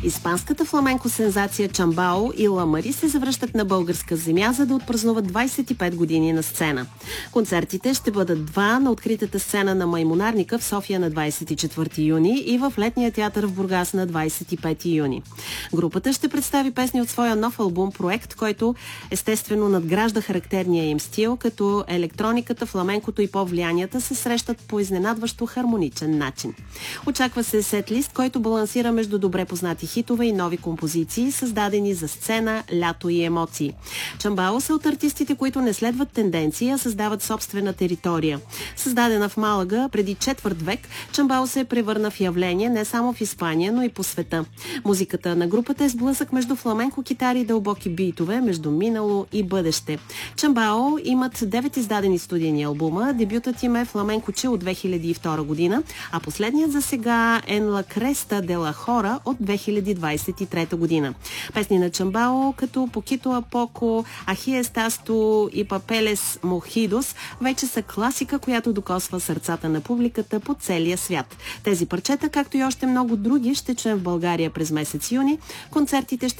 Испанската фламенко сензация Чамбао и Ла Мари се завръщат на българска земя, за да отпразнуват 25 години на сцена. Концертите ще бъдат два на откритата сцена на Маймунарника в София на 24 юни и в Летния театър в Бургас на 25 юни. Групата ще представи песни от своя нов албум Проект, който естествено надгражда характерния им стил, като електрониката, фламенкото и по-влиянията се срещат по изненадващо хармоничен начин. Очаква се сет-лист, който балансира между добре познати хитове и нови композиции, създадени за сцена, лято и емоции. Чамбао са от артистите, които не следват тенденции, а създават собствена територия. Създадена в Малага преди четвърт век, Чамбао се превърна в явление не само в Испания, но и по света. Музиката на групата е сблъсък между фламенко китари и дълбоки битове, между минало и бъдеще. Чамбао имат 9 издадени студийни албума, дебютът им е Фламенко Че от 2002 година, а последният за сега е En la Cresta de la Hora от 2023 година. Песни на Чамбао като Покито Апоко, Ахие Стасто и Папелес Мохидос вече са класика, която докосва сърцата на публиката по целия свят. Тези парчета, както и още много други, ще чуем в България през месец юни. Концертите ще